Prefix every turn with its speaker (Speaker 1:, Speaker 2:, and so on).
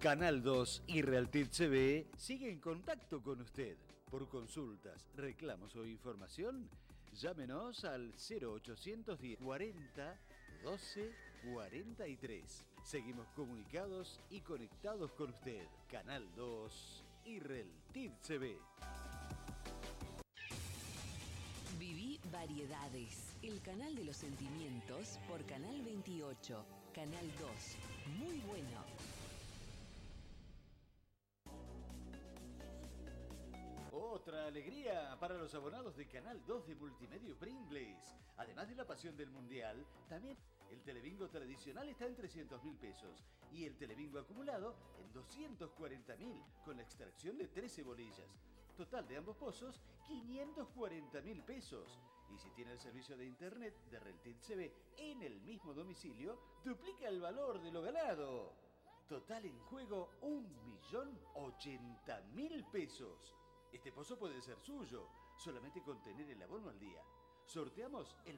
Speaker 1: Canal 2 y Realtid CB sigue en contacto con usted. Por consultas, reclamos o información, llámenos al 0810 40 12 43. Seguimos comunicados y conectados con usted. Canal 2 y Realtid CB.
Speaker 2: Viví Variedades, el canal de los sentimientos por Canal 28, Canal 2. Muy bueno.
Speaker 1: Otra alegría para los abonados de Canal 2 de Multimedia Pringles. Además de la pasión del Mundial, también el telebingo tradicional está en 300.000 pesos y el telebingo acumulado en 240.000 con la extracción de 13 bolillas. Total de ambos pozos, 540.000 pesos. Y si tiene el servicio de internet de Realtid CB en el mismo domicilio, duplica el valor de lo ganado. Total en juego, 1.080.000 pesos. Este pozo puede ser suyo, solamente con tener el abono al día. Sorteamos el